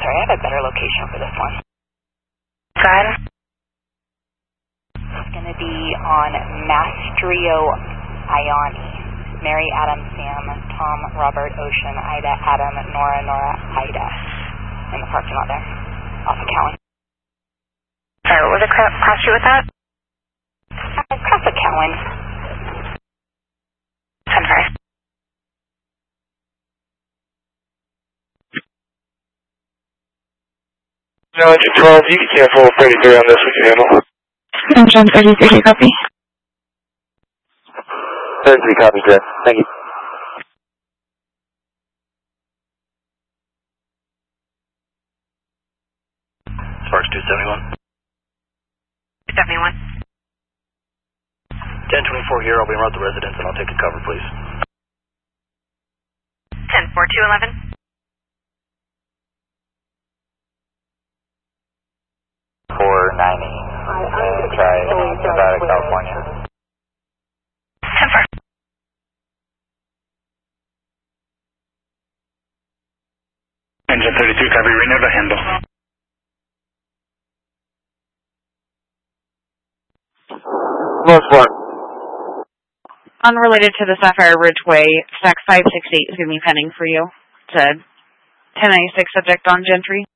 sorry, I have a better location for this one. Go ahead. It's going to be on Mastrio Ioni. Mary, Adam, Sam, Tom, Robert, Ocean, Ida, Adam, Nora, Ida. In the parking lot there, off of Cowan. Sorry, what was the class you with that? Cross of Cowan. 10-5. No, engine 12, you can cancel 33 on this, we can handle. Engine 33, copy. 33 copies, Jeff. Thank you. Sparks 271. 71. 1024 here, I'll be around the residence and I'll take a cover, please. 10-4-2-11. 490. Try Nevada, California. 10-4. Engine 32, copy, Reno to handle. Most one. Unrelated to the Sapphire Ridgeway, stack 568 is going to be pending for you. It's a 1096 subject on Gentry.